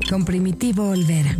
con Primitivo Olvera.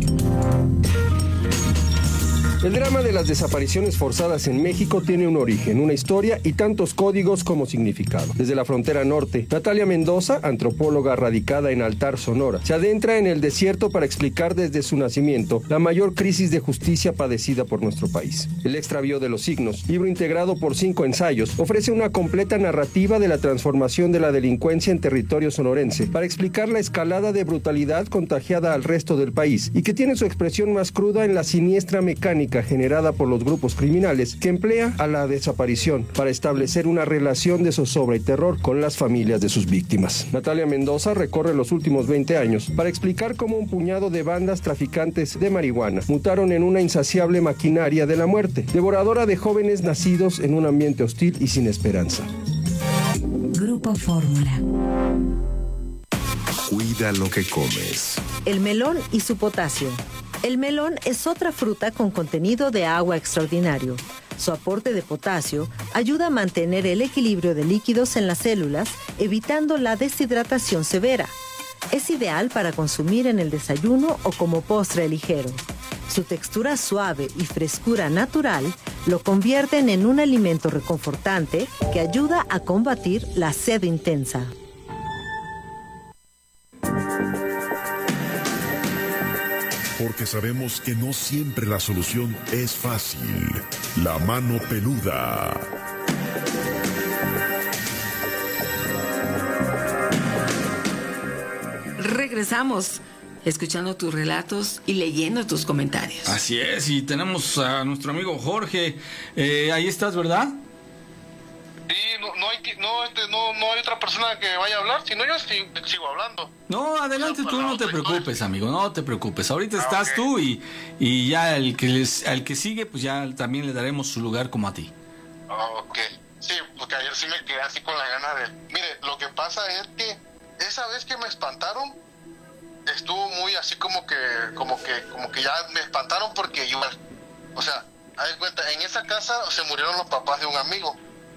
El drama de las desapariciones forzadas en México tiene un origen, una historia y tantos códigos como significado. Desde la frontera norte, Natalia Mendoza, antropóloga radicada en Altar, Sonora, se adentra en el desierto para explicar desde su nacimiento la mayor crisis de justicia padecida por nuestro país. El extravío de los signos, libro integrado por 5 ensayos, ofrece una completa narrativa de la transformación de la delincuencia en territorio sonorense para explicar la escalada de brutalidad contagiada al resto del país y que tiene su expresión más cruda en la siniestra mecánica generada por los grupos criminales que emplea a la desaparición para establecer una relación de zozobra y terror con las familias de sus víctimas. Natalia Mendoza recorre los últimos 20 años para explicar cómo un puñado de bandas traficantes de marihuana mutaron en una insaciable maquinaria de la muerte, devoradora de jóvenes nacidos en un ambiente hostil y sin esperanza. Grupo Fórmula. Cuida lo que comes. El melón y su potasio. El melón es otra fruta con contenido de agua extraordinario. Su aporte de potasio ayuda a mantener el equilibrio de líquidos en las células, evitando la deshidratación severa. Es ideal para consumir en el desayuno o como postre ligero. Su textura suave y frescura natural lo convierten en un alimento reconfortante que ayuda a combatir la sed intensa. Porque sabemos que no siempre la solución es fácil. La mano peluda. Regresamos escuchando tus relatos y leyendo tus comentarios. Así es, y tenemos a nuestro amigo Jorge. Ahí estás, ¿verdad? Sí, no hay otra persona que vaya a hablar, si no yo sigo hablando. No, adelante tú, no te preocupes, amigo, no te preocupes. Ahorita estás tú y ya al que sigue, pues ya también le daremos su lugar como a ti. Ok, sí, porque ayer sí me quedé así con la gana de... Mire, lo que pasa es que esa vez que me espantaron, estuvo muy así como que ya me espantaron porque igual, o sea, haz de cuenta, en esa casa se murieron los papás de un amigo.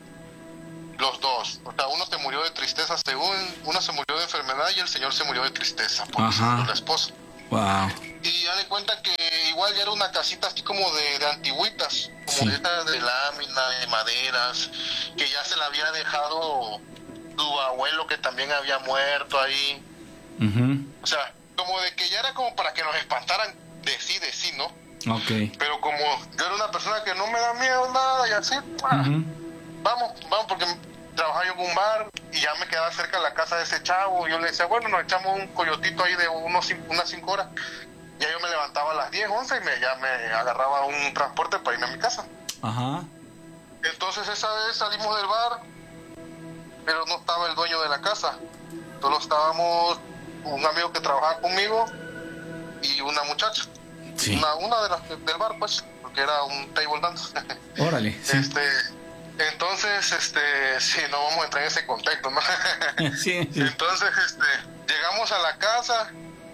Los dos, o sea, uno se murió de tristeza uno se murió de enfermedad y el señor se murió de tristeza porque se murió la esposa. Wow. Y ya de cuenta que igual ya era una casita así como de antigüitas, como de lámina, de maderas, que ya se la había dejado su abuelo que también había muerto ahí. O sea, como de que ya era como para que nos espantaran de sí, ¿no? Okay. Pero como yo era una persona que no me da miedo nada y así, vamos, porque trabajaba yo en un bar y ya me quedaba cerca de la casa de ese chavo. Y yo le decía, bueno, nos echamos un coyotito ahí de unas 5 horas. Ya yo me levantaba a las 10, 11 y ya me agarraba un transporte para irme a mi casa. Ajá. Entonces esa vez salimos del bar, pero no estaba el dueño de la casa. Solo estábamos un amigo que trabajaba conmigo y una muchacha. Sí. Una de las del bar, pues, porque era un table dance. Órale. Sí. Entonces, sí, no vamos a entrar en ese contexto, ¿no? Sí. Entonces, llegamos a la casa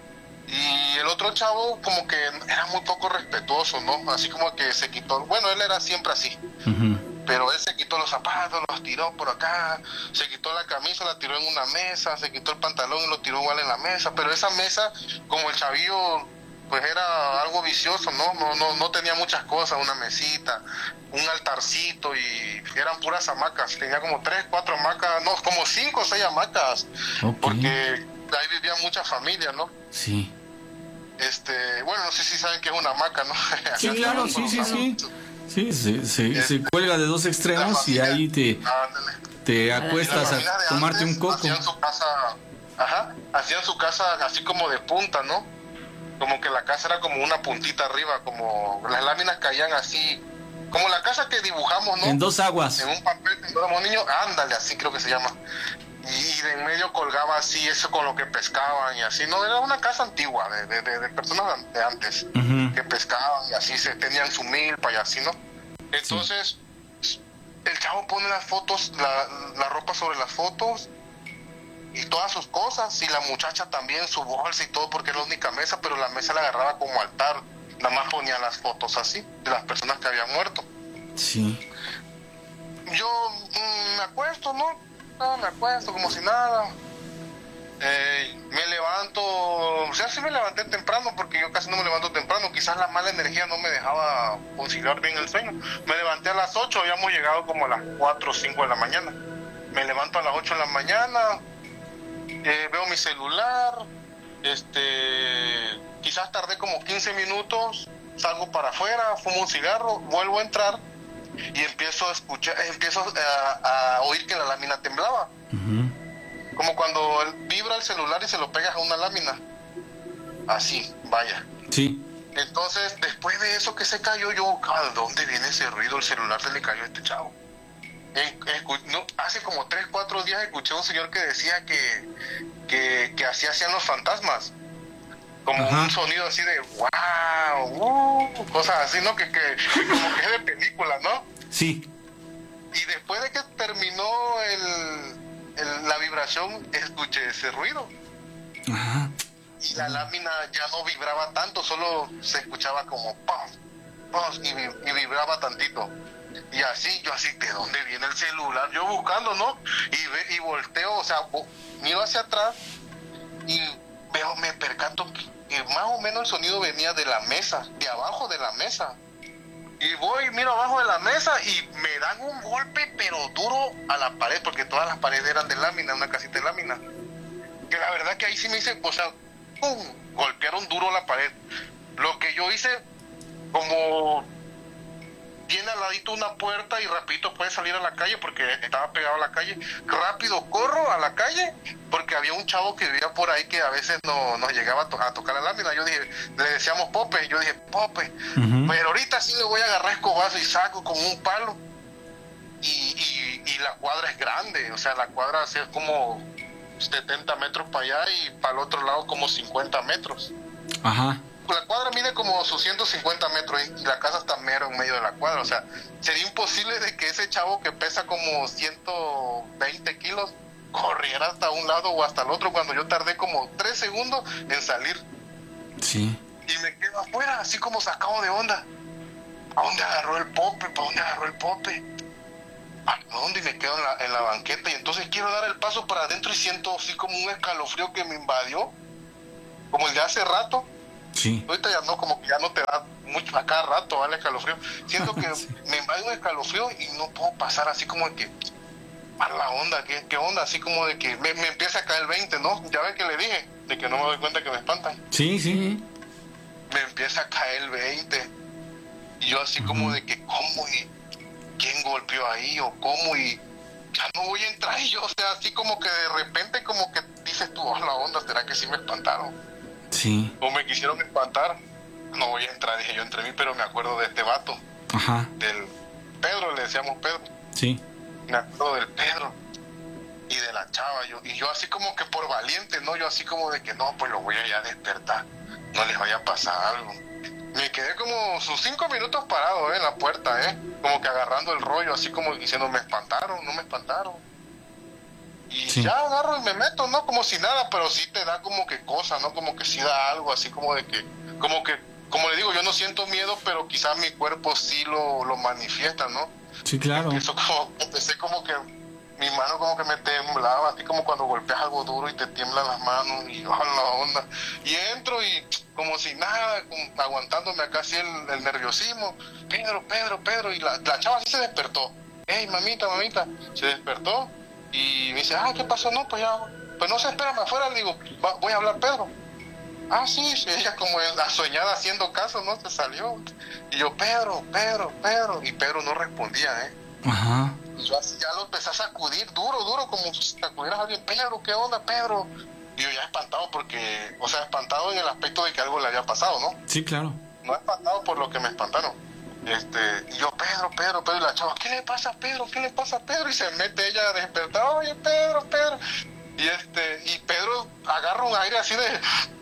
y el otro chavo como que era muy poco respetuoso, ¿no? Así como que se quitó, bueno, él era siempre así, pero él se quitó los zapatos, los tiró por acá, se quitó la camisa, la tiró en una mesa, se quitó el pantalón y lo tiró igual en la mesa, pero esa mesa, como el chavillo pues era algo vicioso, no tenía muchas cosas, una mesita, un altarcito y eran puras hamacas, tenía como 3, 4 hamacas, no, como 5 o 6 hamacas, porque ahí vivían muchas familias, ¿no? Sí. Bueno, no sé si saben qué es una hamaca, ¿no? Sí, claro, sí. Sí, se cuelga de 2 extremos y ahí te acuestas a tomarte un coco. Hacían su casa así como de punta, ¿no? Como que la casa era como una puntita arriba, como las láminas caían así, como la casa que dibujamos, ¿no? En 2 aguas. En un papel cuando éramos niños, ándale, así creo que se llama. Y de en medio colgaba así eso con lo que pescaban y así, ¿no? Era una casa antigua, de personas de antes, que pescaban y así se tenían su milpa y así, ¿no? Entonces, el chavo pone las fotos, la ropa sobre las fotos, y todas sus cosas, y la muchacha también, su bolsa y todo, porque era la única mesa, pero la mesa la agarraba como altar, nada más ponía las fotos así, de las personas que habían muerto. Sí. Yo me acuesto, ¿no? Me acuesto como si nada, Me levanto, o sea, sí me levanté temprano porque yo casi no me levanto temprano, quizás la mala energía no me dejaba conciliar bien el sueño. Me levanté a las 8, habíamos llegado como a las 4 o 5 de la mañana. Me levanto a las 8 de la mañana, veo mi celular, quizás tardé como 15 minutos, salgo para afuera, fumo un cigarro, vuelvo a entrar y empiezo a oír que la lámina temblaba. Como cuando vibra el celular y se lo pegas a una lámina. Así, vaya. Sí. Entonces, después de eso que se cayó, yo buscaba de dónde viene ese ruido, el celular se le cayó a este chavo. Hace como 3, 4 días escuché a un señor que decía que así hacían los fantasmas. Como un sonido así de wow, cosas así, ¿no? Que como que es de película, ¿no? Sí. Y después de que terminó la vibración, escuché ese ruido. Ajá. Y la lámina ya no vibraba tanto, solo se escuchaba como pum, y vibraba tantito. Y así, yo así, ¿de dónde viene el celular? Yo buscando, ¿no? Y volteo, o sea, miro hacia atrás y me percato que más o menos el sonido venía de la mesa, de abajo de la mesa. Y miro abajo de la mesa y me dan un golpe, pero duro a la pared, porque todas las paredes eran de lámina, una casita de lámina. Que la verdad que ahí sí me hice, o sea, ¡pum!, golpearon duro la pared. Lo que yo hice, como tiene al ladito una puerta y rapidito puede salir a la calle porque estaba pegado a la calle, rápido corro a la calle porque había un chavo que vivía por ahí que a veces nos llegaba a tocar la lámina. Yo dije, le decíamos Pope, yo dije Pope, pero ahorita sí le voy a agarrar escobazo y saco con un palo. Y la cuadra es grande, o sea, la cuadra es como 70 metros para allá y para el otro lado como 50 metros. Ajá. La cuadra mide como sus 150 metros y la casa está mero en medio de la cuadra. O sea, sería imposible de que ese chavo que pesa como 120 kilos corriera hasta un lado o hasta el otro cuando yo tardé como 3 segundos en salir. Sí. Y me quedo afuera, así como sacado de onda. ¿A dónde agarró el Pope? ¿Para dónde agarró el Pope? ¿A dónde? Y me quedo en la banqueta y entonces quiero dar el paso para adentro y siento así como un escalofrío que me invadió, como el de hace rato. Sí. Ahorita ya no, como que ya no te da mucho a cada rato, ¿vale? Escalofrío. Siento que Sí. me invade un escalofrío y no puedo pasar así como de que, a la onda, ¿qué onda? Así como de que me empieza a caer el 20, ¿no? Ya ves que le dije, de que no me doy cuenta que me espantan. Sí, sí. Me empieza a caer el 20. Y yo así como de que, ¿cómo? ¿Y quién golpeó ahí? ¿O cómo? Y ya no voy a entrar. Y yo, o sea, así como que de repente como que dices tú, oh, la onda, ¿será que sí me espantaron? Sí. O me quisieron espantar. No voy a entrar, dije yo entre mí, pero me acuerdo de este vato. Ajá. Del Pedro, le decíamos Pedro. Sí. Me acuerdo del Pedro y de la chava. Y yo así como que por valiente, ¿no? Yo así como de que no, pues lo voy a ya despertar. No les vaya a pasar algo. Me quedé como sus 5 minutos parado, en la puerta, como que agarrando el rollo, así como diciendo, me espantaron, no me espantaron. Y Sí. ya agarro y me meto, ¿no? Como si nada, pero sí te da como que cosa, ¿no? Como que sí da algo, así como de que, como le digo, yo no siento miedo, pero quizás mi cuerpo sí lo manifiesta, ¿no? Sí, claro. Eso como, empecé como que, mi mano como que me temblaba, así como cuando golpeas algo duro y te tiemblan las manos, y yo, la onda. Y entro y como si nada, como aguantándome acá así el nerviosismo, Pedro, y la chava sí se despertó. Hey, mamita, se despertó. Y me dice, ¿qué pasó? No, pues ya, pues no se espérame afuera, le digo, voy a hablar Pedro. Sí, ella como la soñada haciendo caso, ¿no? Se salió. Y yo, Pedro, y Pedro no respondía, Ajá. Y yo así ya lo empecé a sacudir duro, como si sacudieras a alguien, Pedro, ¿qué onda, Pedro? Y yo ya espantado porque, o sea, espantado en el aspecto de que algo le había pasado, ¿no? Sí, claro. No espantado por lo que me espantaron. Y yo, Pedro, y la chava, ¿qué le pasa a Pedro? Y se mete ella a despertar, oye, Pedro. Y Pedro agarra un aire así de,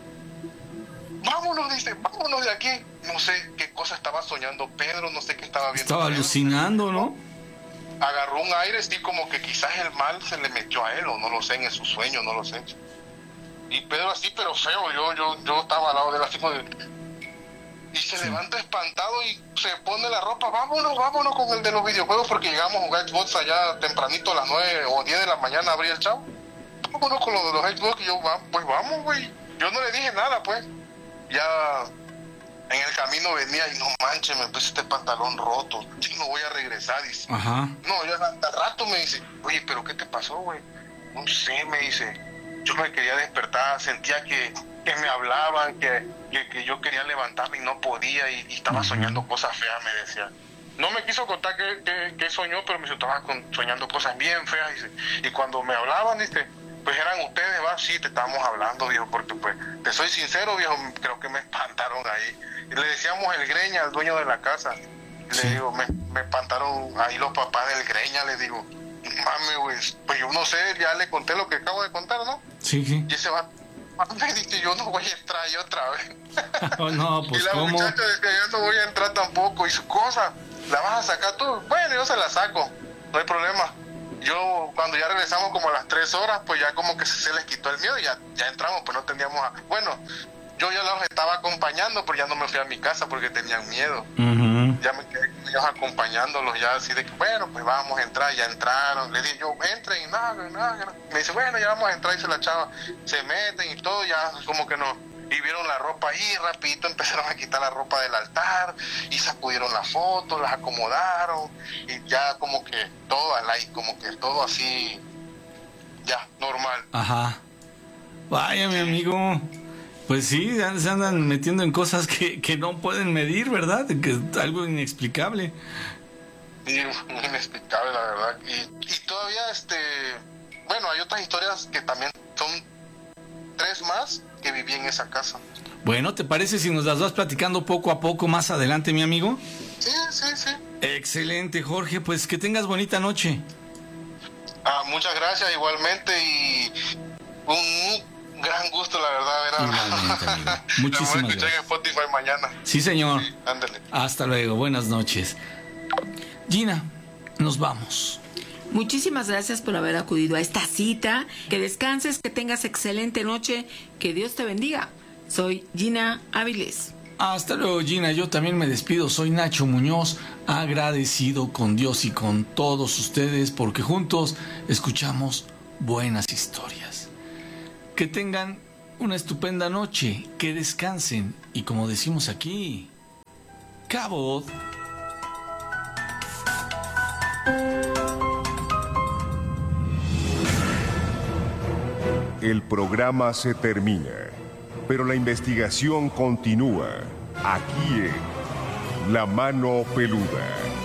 vámonos de aquí. No sé qué cosa estaba soñando Pedro, no sé qué estaba viendo. Estaba Pedro. alucinando, ¿no? Agarró un aire así como que quizás el mal se le metió a él, o no lo sé, en su sueño, no lo sé. Y Pedro así, pero feo, yo estaba al lado de él así como de... Y se levanta espantado y se pone la ropa, vámonos con el de los videojuegos porque llegamos a jugar Xbox allá tempranito a las 9 o 10 de la mañana, abrí el chavo. uno con lo de los Xbox, y yo, pues vamos, güey. Yo no le dije nada, pues. Ya en el camino venía y no manches, me puse este pantalón roto. Sí, no voy a regresar, dice. Ajá. No, ya hasta el rato me dice, oye, ¿pero qué te pasó, güey? No sé, me dice. Yo me quería despertar, sentía que me hablaban, que yo quería levantarme y no podía, y estaba soñando cosas feas, me decía. No me quiso contar que soñó, pero me dice, estaba soñando cosas bien feas, dice. Y cuando me hablaban, dice, pues eran ustedes, va, sí, te estábamos hablando, viejo, porque pues, te soy sincero, viejo, creo que me espantaron ahí. Y le decíamos el Greña, al dueño de la casa. Le digo, me espantaron ahí los papás del Greña, le digo, mami, güey, pues yo no sé, ya le conté lo que acabo de contar, ¿no? Sí, sí. Y ese va, me dice, yo no voy a entrar ahí otra vez. Oh, no, pues, y la ¿cómo? muchacha decía, yo no voy a entrar tampoco, y su cosa, ¿la vas a sacar tú? Bueno, yo se la saco, no hay problema. Yo, cuando ya regresamos como a las 3 horas, pues ya como que se les quitó el miedo y ya entramos, pues no teníamos... Bueno, yo ya los estaba acompañando, pero ya no me fui a mi casa porque tenían miedo. Ya me quedé con ellos acompañándolos, ya así de que, bueno, pues vamos a entrar, ya entraron. Le dije yo, entren y nada. Me dice, bueno, ya vamos a entrar, dice la chava. Se meten y todo, ya como que no... Y vieron la ropa ahí, rapidito empezaron a quitar la ropa del altar y sacudieron las fotos, las acomodaron y ya como que todo como que todo así, ya, normal. Ajá. Vaya, mi amigo. Pues sí, se andan metiendo en cosas que no pueden medir, ¿verdad? Que es algo inexplicable. Sí, muy inexplicable, la verdad. Y todavía, bueno, hay otras historias que también son 3 más que viví en esa casa. Bueno, ¿te parece si nos las vas platicando poco a poco más adelante, mi amigo? Sí. Excelente, Jorge, pues que tengas bonita noche. Muchas gracias igualmente y un gran gusto, la verdad, Igualmente, amigo. Muchísimas gracias. En Spotify mañana. Sí, señor. Sí, ándale. Hasta luego, buenas noches. Gina, nos vamos. Muchísimas gracias por haber acudido a esta cita. Que descanses, que tengas excelente noche. Que Dios te bendiga. Soy Gina Áviles. Hasta luego, Gina. Yo también me despido. Soy Nacho Muñoz, agradecido con Dios y con todos ustedes porque juntos escuchamos buenas historias. Que tengan una estupenda noche, que descansen y, como decimos aquí, cabot. El programa se termina, pero la investigación continúa aquí en La Mano Peluda.